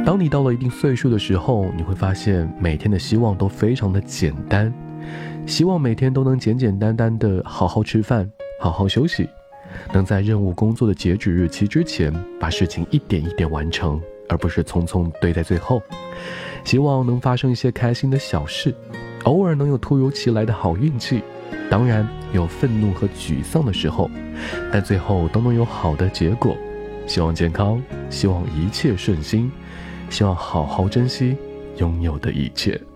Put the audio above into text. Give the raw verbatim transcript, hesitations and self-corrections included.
当你到了一定岁数的时候，你会发现每天的希望都非常的简单，希望每天都能简简单单的好好吃饭，好好休息，能在任务工作的截止日期之前把事情一点一点完成，而不是匆匆堆在最后。希望能发生一些开心的小事，偶尔能有突如其来的好运气，当然有愤怒和沮丧的时候，但最后都能有好的结果。希望健康，希望一切顺心，希望好好珍惜拥有的一切。